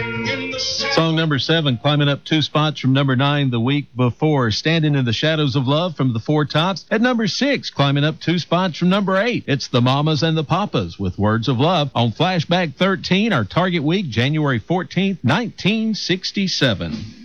Song number 7, climbing up 2 spots from number 9 the week before. Standing in the Shadows of Love from the Four Tops. At number 6, climbing up 2 spots from number 8, it's the Mamas and the Papas with Words of Love on Flashback 13, our target week, January 14th, 1967.